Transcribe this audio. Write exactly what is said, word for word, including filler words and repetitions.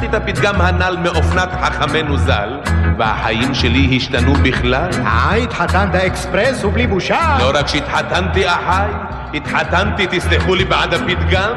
לקחתי את הפתגם הנ"ל מאופנת חכמנו ז"ל, והחיים שלי השתנו בכלל. אה, התחתנת אקספרס ובלי בושה. לא רק שהתחתנתי אחי, התחתנתי, תסלחו לי בעד הפתגם,